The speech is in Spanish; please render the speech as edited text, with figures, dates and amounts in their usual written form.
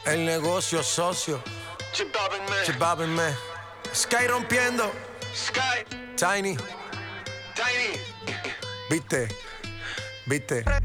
El negocio socio. Chibabin me. Sky rompiendo. Sky. Tiny. Tiny. Viste.